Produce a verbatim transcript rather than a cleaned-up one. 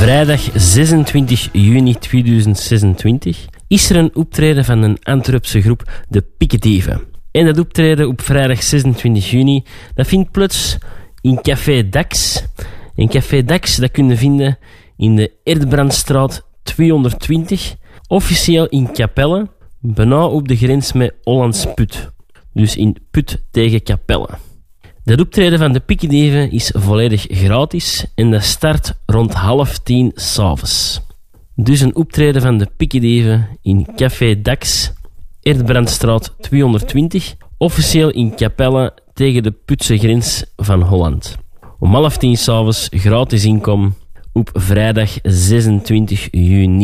Vrijdag zesentwintig juni tweeduizend zesentwintig is er een optreden van een Antwerpse groep, de Piketieven. En dat optreden op vrijdag zesentwintig juni, dat vindt plaats in Café Dax. En Café Dax, dat kun je vinden in de Erdbrandstraat tweehonderdtwintig, officieel in Capelle, bijna op de grens met Hollands Put. Dus in Put tegen Capelle. Dat optreden van de Piketieven is volledig gratis en dat start rond half tien 's avonds. Dus een optreden van de Piketieven in Café Dax, Erdbrandstraat tweehonderdtwintig, officieel in Capelle tegen de Putse grens van Holland. Om half tien 's avonds gratis inkom op vrijdag zesentwintig juni.